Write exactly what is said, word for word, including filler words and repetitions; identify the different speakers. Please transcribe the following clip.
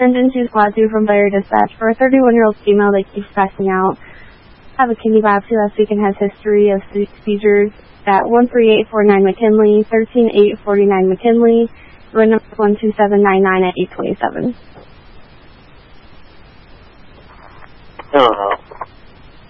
Speaker 1: Engine two Squad two from Blair Dispatch. For a thirty-one-year-old female that keeps passing out, have a kidney biopsy last week and has history of seizures at one three eight four nine McKinley, thirteen eight forty-nine McKinley, road number one two seven nine nine at eight twenty-seven.
Speaker 2: Hello.